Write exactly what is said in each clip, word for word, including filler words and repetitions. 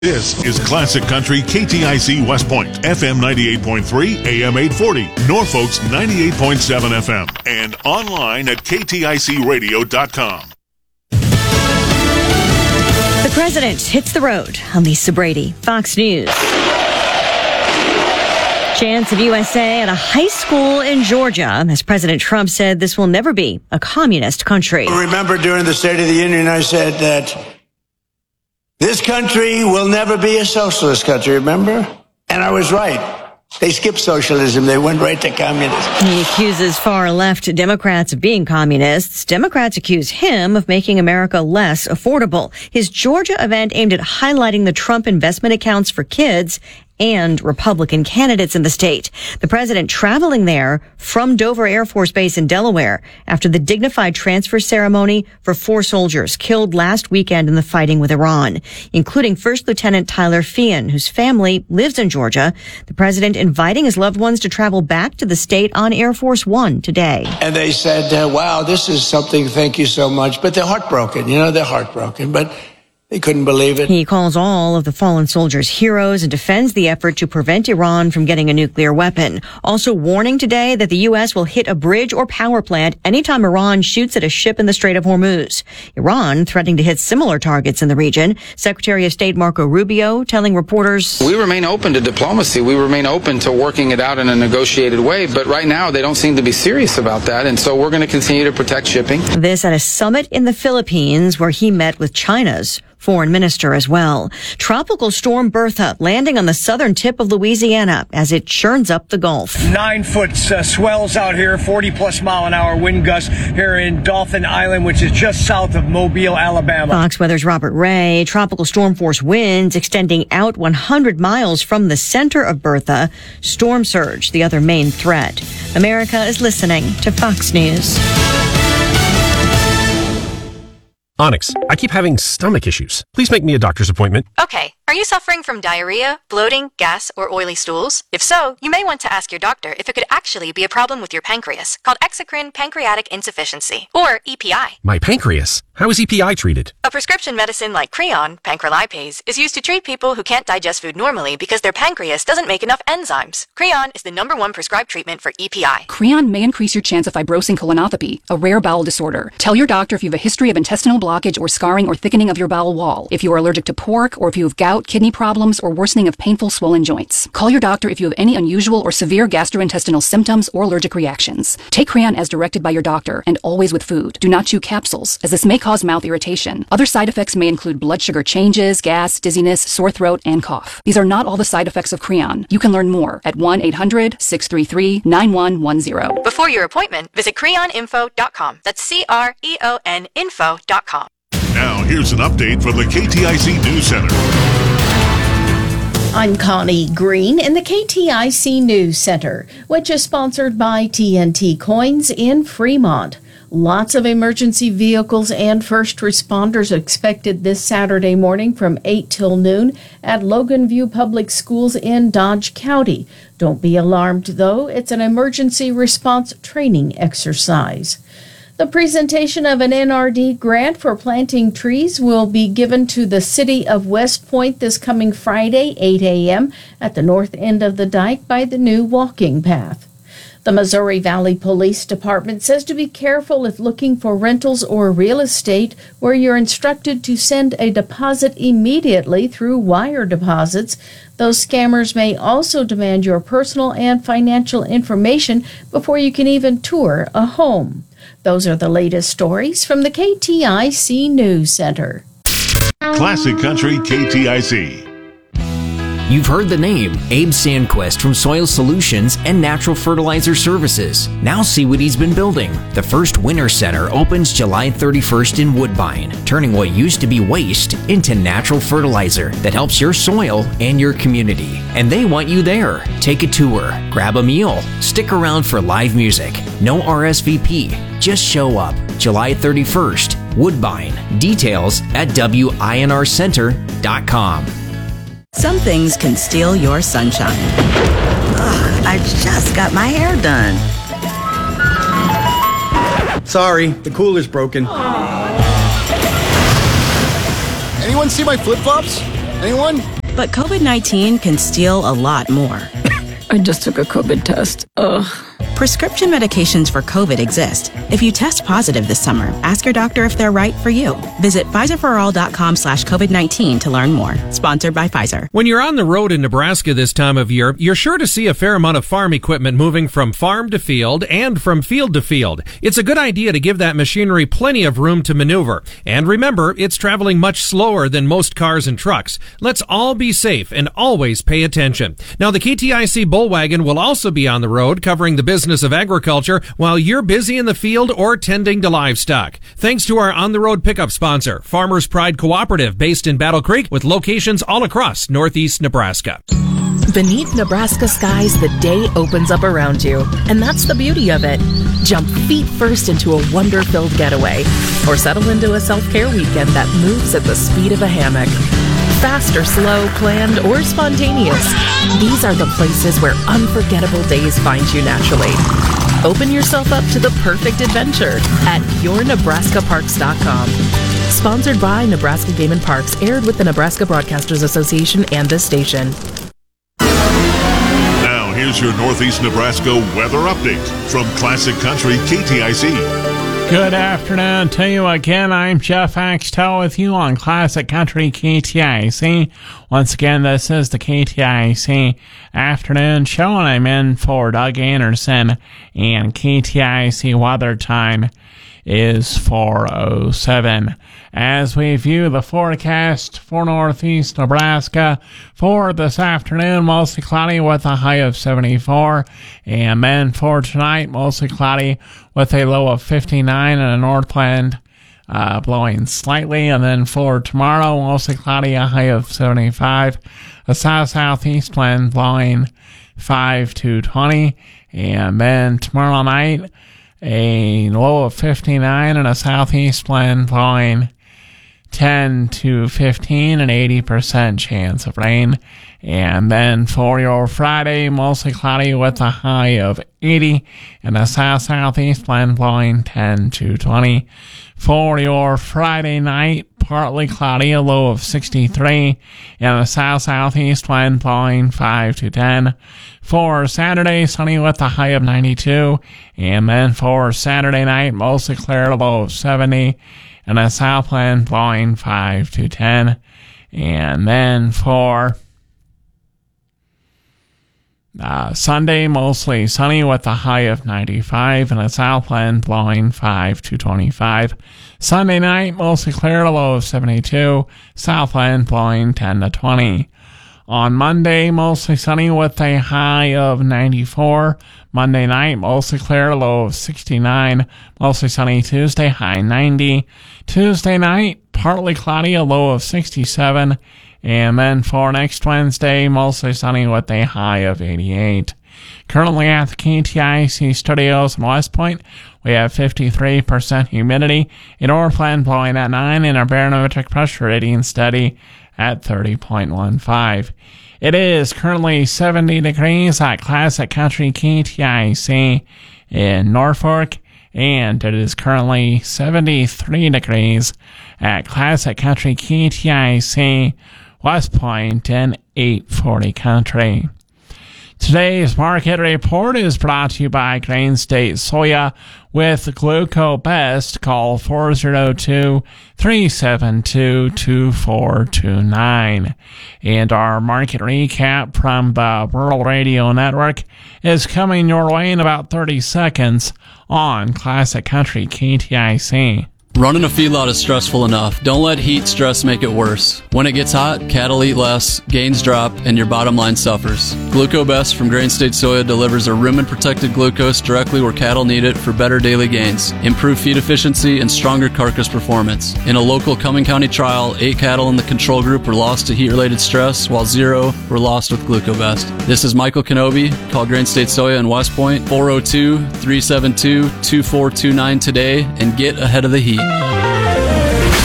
This is Classic Country K T I C West Point, F M ninety-eight point three, A M eight forty, Norfolk's ninety-eight point seven F M, and online at K T I C radio dot com. The president hits the road. I'm Lisa Brady, Fox News. Chants of U S A at a high school in Georgia, as President Trump said this will never be a communist country. Remember during the State of the Union, I said that this country will never be a socialist country, remember? And I was right. They skipped socialism. They went right to communism. He accuses far-left Democrats of being communists. Democrats accuse him of making America less affordable. His Georgia event aimed at highlighting the Trump investment accounts for kids and Republican candidates in the state. The president traveling there from Dover Air Force Base in Delaware after the dignified transfer ceremony for four soldiers killed last weekend in the fighting with Iran, including First Lieutenant Tyler Feehan, whose family lives in Georgia. The president inviting his loved ones to travel back to the state on Air Force One today. And they said, uh, wow, this is something, thank you so much. But they're heartbroken. You know, they're heartbroken. But they couldn't believe it. He calls all of the fallen soldiers heroes and defends the effort to prevent Iran from getting a nuclear weapon. Also warning today that the U S will hit a bridge or power plant anytime Iran shoots at a ship in the Strait of Hormuz. Iran threatening to hit similar targets in the region. Secretary of State Marco Rubio telling reporters, we remain open to diplomacy. We remain open to working it out in a negotiated way. But right now, they don't seem to be serious about that. And so we're going to continue to protect shipping. This at a summit in the Philippines where he met with China's foreign minister as well. Tropical storm Bertha landing on the southern tip of Louisiana as it churns up the Gulf. Nine foot uh, swells out here, forty plus mile an hour wind gusts here in Dauphin Island, which is just south of Mobile, Alabama. Fox Weather's Robert Ray. Tropical storm force winds extending out one hundred miles from the center of Bertha. Storm surge, the other main threat. America is listening to Fox News. Onyx, I keep having stomach issues. Please make me a doctor's appointment. Okay. Are you suffering from diarrhea, bloating, gas, or oily stools? If so, you may want to ask your doctor if it could actually be a problem with your pancreas, called exocrine pancreatic insufficiency, or E P I. My pancreas? How is E P I treated? A prescription medicine like Creon, pancrelipase, is used to treat people who can't digest food normally because their pancreas doesn't make enough enzymes. Creon is the number one prescribed treatment for E P I. Creon may increase your chance of fibrosing colonopathy, a rare bowel disorder. Tell your doctor if you have a history of intestinal blockage or scarring or thickening of your bowel wall, if you are allergic to pork, or if you have gout, kidney problems, or worsening of painful swollen joints. Call your doctor if you have any unusual or severe gastrointestinal symptoms or allergic reactions. Take Creon as directed by your doctor and always with food. Do not chew capsules, as this may cause mouth irritation. Other side effects may include blood sugar changes, gas, dizziness, sore throat, and cough. These are not all the side effects of Creon. You can learn more at one eight hundred, six three three, nine one one zero. Before your appointment, visit creon info dot com. That's C R E O N info dot com. Now, here's an update from the K T I C News Center. I'm Connie Green in the K T I C News Center, which is sponsored by T N T Coins in Fremont. Lots of emergency vehicles and first responders expected this Saturday morning from eight till noon at Logan View Public Schools in Dodge County. Don't be alarmed, though. It's an emergency response training exercise. The presentation of an N R D grant for planting trees will be given to the city of West Point this coming Friday, eight a.m. at the north end of the dike by the new walking path. The Missouri Valley Police Department says to be careful if looking for rentals or real estate where you're instructed to send a deposit immediately through wire deposits. Those scammers may also demand your personal and financial information before you can even tour a home. Those are the latest stories from the K T I C News Center. Classic Country K T I C. You've heard the name, Abe Sandquist from Soil Solutions and Natural Fertilizer Services. Now see what he's been building. The first Winter Center opens July thirty-first in Woodbine, turning what used to be waste into natural fertilizer that helps your soil and your community. And they want you there. Take a tour, grab a meal, stick around for live music. No R S V P, just show up. July thirty-first, Woodbine. Details at W I N R center dot com. Some things can steal your sunshine. Ugh, I just got my hair done. Sorry, the cooler's broken. Anyone see my flip-flops? Anyone? But COVID nineteen can steal a lot more. I just took a COVID test. Ugh. Prescription medications for COVID exist. If you test positive this summer, ask your doctor if they're right for you. Visit Pfizerforall.com slash COVID-19 to learn more. Sponsored by Pfizer. When you're on the road in Nebraska this time of year, you're sure to see a fair amount of farm equipment moving from farm to field and from field to field. It's a good idea to give that machinery plenty of room to maneuver. And remember, it's traveling much slower than most cars and trucks. Let's all be safe and always pay attention. Now, the K T I C Bullwagon will also be on the road covering the business of agriculture while you're busy in the field or tending to livestock. Thanks to our on-the-road pickup sponsor, Farmers Pride Cooperative, based in Battle Creek with locations all across northeast Nebraska. Beneath Nebraska skies, the day opens up around you, and that's the beauty of it. Jump feet first into a wonder-filled getaway, or settle into a self-care weekend that moves at the speed of a hammock. Fast or slow, planned or spontaneous, these are the places where unforgettable days find you naturally. Open yourself up to the perfect adventure at your nebraska parks dot com. Sponsored by Nebraska Game and Parks, aired with the Nebraska Broadcasters Association and this station. Now, here's your Northeast Nebraska weather update from Classic Country K T I C. Good afternoon to you again. I'm Jeff Axtell with you on Classic Country K T I C. Once again, this is the K T I C afternoon show, and I'm in for Doug Anderson, and K T I C weather time is four oh seven. As we view the forecast for northeast Nebraska for this afternoon, mostly cloudy with a high of seventy-four. And then for tonight, mostly cloudy with a low of fifty-nine and a north wind uh, blowing slightly. And then for tomorrow, mostly cloudy, a high of seventy-five. A south-southeast wind blowing five to twenty. And then tomorrow night, a low of fifty-nine and a southeast wind blowing ten to fifteen, an eighty percent chance of rain. And then for your Friday, mostly cloudy with a high of eighty and a south-southeast wind blowing ten to twenty. For your Friday night, partly cloudy, a low of sixty-three and a south-southeast wind blowing five to ten. For Saturday, sunny with a high of ninety-two. And then for Saturday night, mostly clear, a low of seventy and a south wind blowing five to ten. And then for uh, Sunday, mostly sunny with a high of ninety-five and a south wind blowing five to twenty-five. Sunday night, mostly clear, a low of seventy-two, south wind blowing ten to twenty. On Monday, mostly sunny with a high of ninety-four. Monday night, mostly clear, low of sixty-nine. Mostly sunny Tuesday, high ninety. Tuesday night, partly cloudy, a low of sixty-seven. And then for next Wednesday, mostly sunny with a high of eighty-eight. Currently at the K T I C studios in West Point, we have fifty-three percent humidity, a north wind blowing at nine, and our barometric pressure reading steady at thirty point one five. It is currently seventy degrees at Classic Country K T I C in Norfolk, and it is currently seventy-three degrees at Classic Country K T I C West Point in eight forty Country. Today's market report is brought to you by Grain State Soya. With GlucoBest, call four oh two, three seven two, two four two nine. And our market recap from the Rural Radio Network is coming your way in about thirty seconds on Classic Country K T I C. Running a feedlot is stressful enough. Don't let heat stress make it worse. When it gets hot, cattle eat less, gains drop, and your bottom line suffers. GlucoBest from Grain State Soya delivers a rumen-protected glucose directly where cattle need it for better daily gains, improved feed efficiency, and stronger carcass performance. In a local Cumming County trial, eight cattle in the control group were lost to heat-related stress, while zero were lost with GlucoBest. This is Michael Kenobi. Call Grain State Soya in West Point, four oh two, three seven two, two four two nine today, and get ahead of the heat.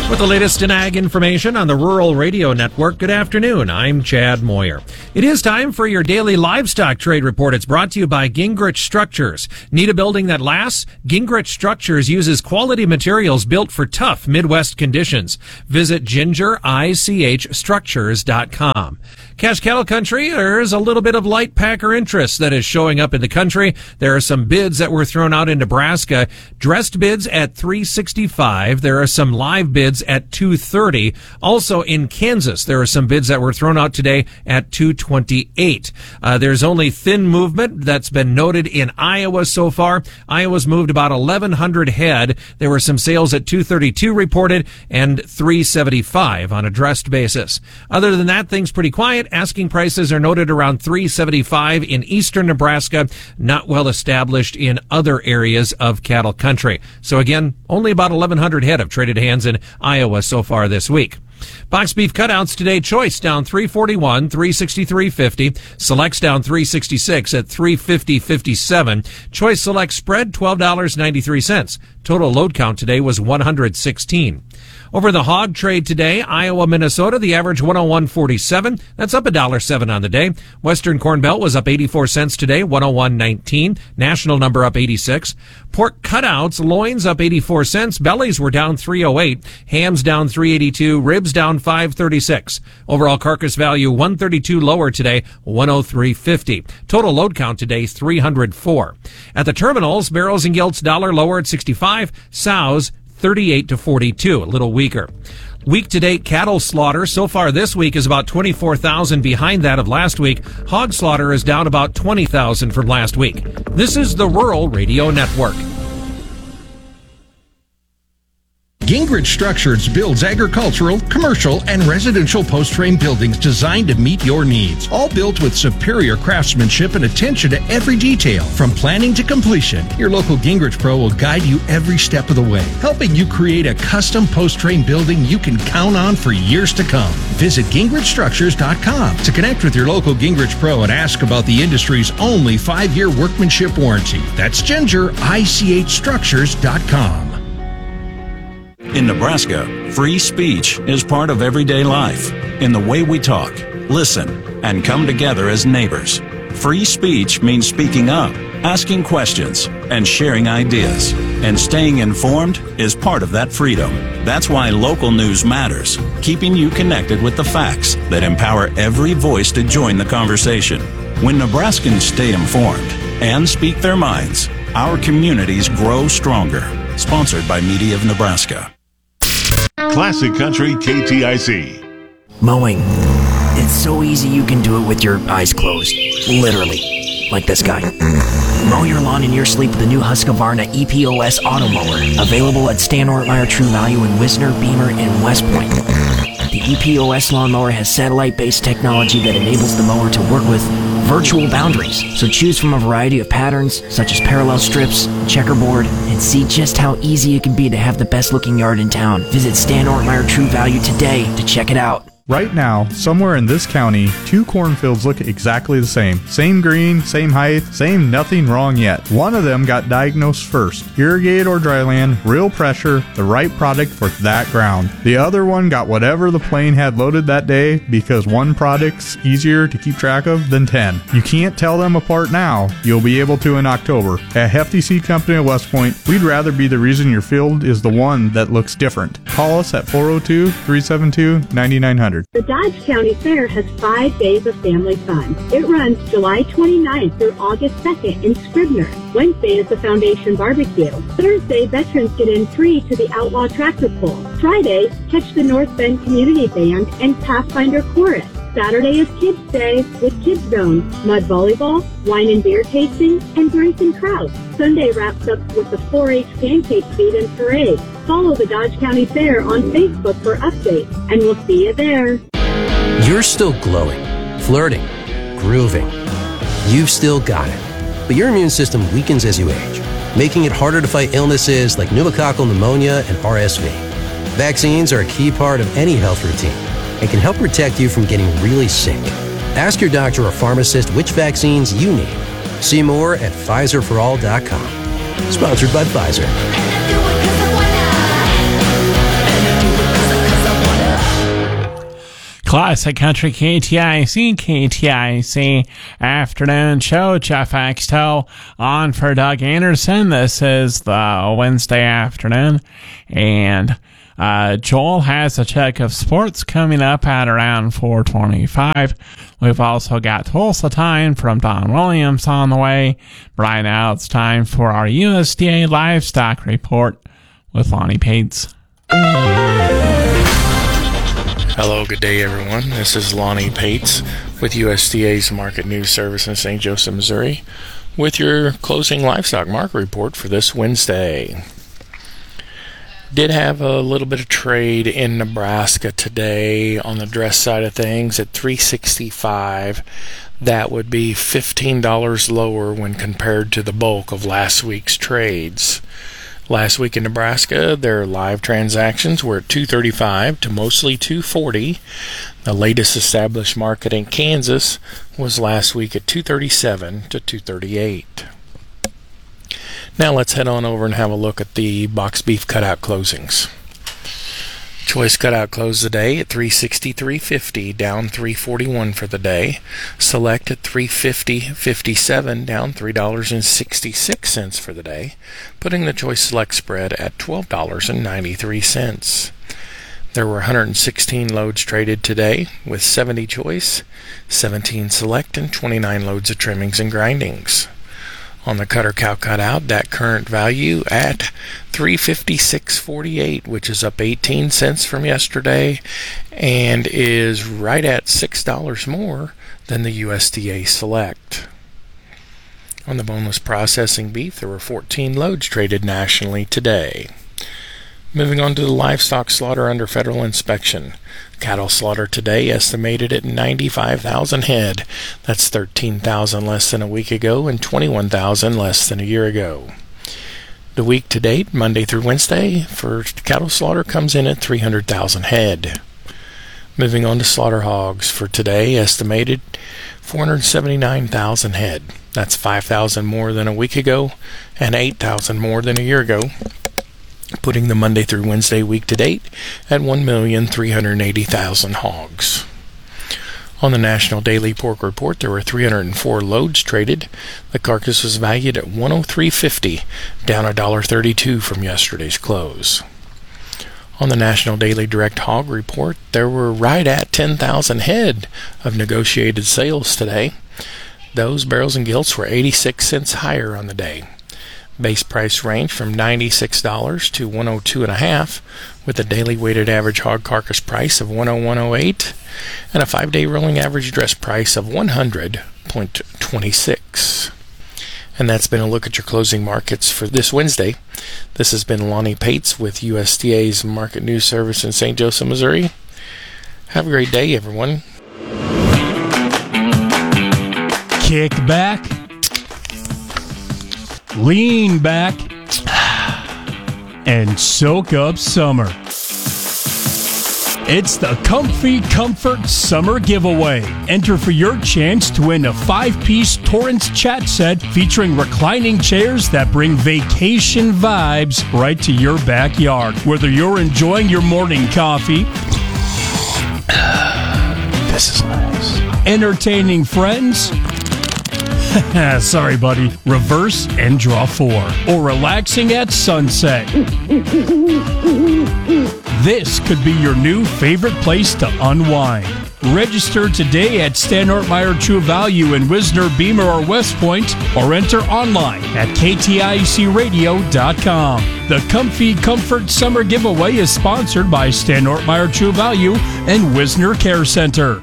With the latest in ag information on the Rural Radio Network, good afternoon. I'm Chad Moyer. It is time for your daily livestock trade report. It's brought to you by Gingrich Structures. Need a building that lasts? Gingrich Structures uses quality materials built for tough Midwest conditions. Visit ginger ich structures dot com. Cash cattle country, there's a little bit of light packer interest that is showing up in the country. There are some bids that were thrown out in Nebraska. Dressed bids at three sixty-five. There are some live bids at two thirty. Also in Kansas, there are some bids that were thrown out today at two twenty-eight. Uh, there's only thin movement that's been noted in Iowa so far. Iowa's moved about eleven hundred head. There were some sales at two thirty-two reported and three seventy-five on a dressed basis. Other than that, things pretty quiet. Asking prices are noted around three seventy-five in eastern Nebraska, not well established in other areas of cattle country. So again, only about eleven hundred head have traded hands in Iowa so far this week. Box beef cutouts today, choice down three forty-one, three sixty-three fifty. Selects down three sixty-six at three fifty fifty-seven. Choice select spread twelve dollars and ninety-three cents. Total load count today was one hundred sixteen. Over the hog trade today, Iowa, Minnesota, the average one oh one forty-seven. That's up one dollar and seven cents on the day. Western Corn Belt was up eighty-four cents today, one oh one nineteen. National number up eighty-six. Pork cutouts, loins up eighty-four cents. Bellies were down three oh eight. Hams down three eighty-two. Ribs down five thirty-six. Overall carcass value one thirty-two lower today, one oh three fifty. Total load count today, three hundred four. At the terminals, barrels and gilts dollar lower at sixty-five. Sows thirty-eight to forty-two, a little weaker. Week-to-date cattle slaughter so far this week is about twenty-four thousand behind that of last week. Hog slaughter is down about twenty thousand from last week. This is the Rural Radio Network. Gingrich Structures builds agricultural, commercial, and residential post-frame buildings designed to meet your needs. All built with superior craftsmanship and attention to every detail, from planning to completion. Your local Gingrich Pro will guide you every step of the way, helping you create a custom post-frame building you can count on for years to come. Visit gingrich structures dot com to connect with your local Gingrich Pro and ask about the industry's only five-year workmanship warranty. That's ginger ich structures dot com. In Nebraska, free speech is part of everyday life in the way we talk, listen, and come together as neighbors. Free speech means speaking up, asking questions, and sharing ideas. And staying informed is part of that freedom. That's why local news matters, keeping you connected with the facts that empower every voice to join the conversation. When Nebraskans stay informed and speak their minds, our communities grow stronger. Sponsored by Media of Nebraska. Classic Country K T I C. Mowing. It's so easy you can do it with your eyes closed. Literally. Like this guy. Mow your lawn in your sleep with the new Husqvarna E P O S Auto Mower. Available at Stan Ortmeyer True Value in Wisner, Beamer, and West Point. The E P O S lawnmower has satellite-based technology that enables the mower to work with virtual boundaries. So choose from a variety of patterns, such as parallel strips, checkerboard, and see just how easy it can be to have the best-looking yard in town. Visit Stan Ortmeyer True Value today to check it out. Right now, somewhere in this county, two cornfields look exactly the same. Same green, same height, same nothing wrong yet. One of them got diagnosed first. Irrigated or dryland, real pressure, the right product for that ground. The other one got whatever the plane had loaded that day because one product's easier to keep track of than ten. You can't tell them apart now. You'll be able to in October. At Hefty Seed Company of West Point, we'd rather be the reason your field is the one that looks different. Call us at four oh two, three seven two, nine nine hundred. The Dodge County Fair has five days of family fun. It runs July twenty-ninth through August second in Scribner. Wednesday is the Foundation Barbecue. Thursday, veterans get in free to the Outlaw Tractor Pull. Friday, catch the North Bend Community Band and Pathfinder Chorus. Saturday is Kids Day with Kids Zone, mud volleyball, wine and beer tasting, and drinks and crowds. Sunday wraps up with the four H pancake feed and parade. Follow the Dodge County Fair on Facebook for updates, and we'll see you there. You're still glowing, flirting, grooving. You've still got it. But your immune system weakens as you age, making it harder to fight illnesses like pneumococcal pneumonia and R S V. Vaccines are a key part of any health routine and can help protect you from getting really sick. Ask your doctor or pharmacist which vaccines you need. See more at Pfizer for all dot com. Sponsored by Pfizer. Classic Country K T I C, K T I C Afternoon Show. Jeff Axtell on for Doug Anderson. This is the Wednesday afternoon, and uh, Joel has a check of sports coming up at around four twenty-five. We've also got Tulsa Time from Don Williams on the way. Right now it's time for our U S D A Livestock Report with Lonnie Pates. Hello, good day everyone. This is Lonnie Pates with U S D A's Market News Service in Saint Joseph, Missouri, with your closing livestock market report for this Wednesday. Did have a little bit of trade in Nebraska today on the dress side of things at three sixty-five. That would be fifteen dollars lower when compared to the bulk of last week's trades. Last week in Nebraska, their live transactions were at two thirty-five to mostly two forty. The latest established market in Kansas was last week at two thirty-seven to two thirty-eight. Now let's head on over and have a look at the box beef cutout closings. Choice cutout closed the day at three sixty-three fifty, down three forty-one for the day. Select at three fifty fifty-seven, down three dollars and sixty-six cents for the day, putting the choice select spread at twelve dollars and ninety-three cents. There were one hundred sixteen loads traded today, with seventy choice, seventeen select, and twenty-nine loads of trimmings and grindings. On the cutter cow cutout, that current value at three fifty-six forty-eight, which is up eighteen cents from yesterday and is right at six dollars more than the U S D A Select. On the boneless processing beef, there were fourteen loads traded nationally today. Moving on to the livestock slaughter under federal inspection. Cattle slaughter today estimated at ninety-five thousand head. That's thirteen thousand less than a week ago and twenty-one thousand less than a year ago. The week to date, Monday through Wednesday, for cattle slaughter comes in at three hundred thousand head. Moving on to slaughter hogs for today, estimated four hundred seventy-nine thousand head. That's five thousand more than a week ago and eight thousand more than a year ago, putting the Monday through Wednesday week to date at one million three hundred eighty thousand hogs. On the National Daily Pork Report, there were three hundred four loads traded. The carcass was valued at one oh three fifty, down one dollar thirty-two from yesterday's close. On the National Daily Direct Hog Report, there were right at ten thousand head of negotiated sales today. Those barrels and gilts were eighty-six cents higher on the day. Base price range from ninety-six dollars to one oh two point five, with a daily weighted average hog carcass price of one oh one point oh eight and a five-day rolling average dress price of one hundred point two six. And that's been a look at your closing markets for this Wednesday. This has been Lonnie Pates with U S D A's Market News Service in Saint Joseph, Missouri. Have a great day, everyone. Kick back, lean back, and soak up summer. It's the Comfy Comfort Summer Giveaway. Enter for your chance to win a five-piece Torrance chat set featuring reclining chairs that bring vacation vibes right to your backyard. Whether you're enjoying your morning coffee, this is nice, entertaining friends, sorry, buddy. Reverse and draw four. Or relaxing at sunset. This could be your new favorite place to unwind. Register today at Stan Ortmeyer True Value in Wisner, Beamer, or West Point, or enter online at K T I C radio dot com. The Comfy Comfort Summer Giveaway is sponsored by Stan Ortmeyer True Value and Wisner Care Center.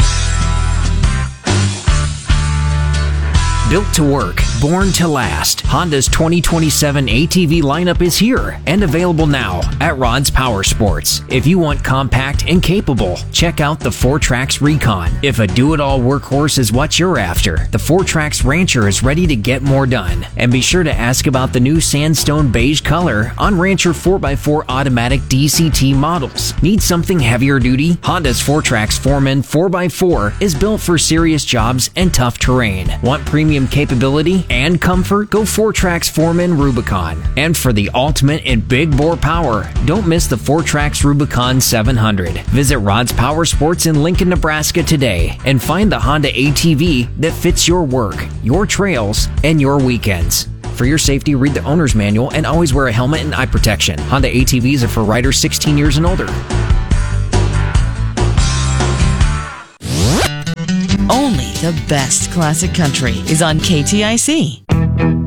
Built to work, born to last, Honda's twenty twenty-seven A T V lineup is here and available now at Rod's Power Sports. If you want compact and capable, check out the four Trax Recon. If a do-it-all workhorse is what you're after, the four Trax Rancher is ready to get more done. And be sure to ask about the new sandstone beige color on Rancher four by four automatic D C T models. Need something heavier duty? Honda's four Trax Foreman four by four is built for serious jobs and tough terrain. Want premium in capability and comfort, go four-Trax Foreman Rubicon. And for the ultimate in big bore power, don't miss the four-Trax Rubicon seven hundred. Visit Rod's Power Sports in Lincoln, Nebraska today and find the Honda A T V that fits your work, your trails, and your weekends. For your safety, read the owner's manual and always wear a helmet and eye protection. Honda A T Vs are for riders sixteen years and older. Only the best classic country is on K T I C.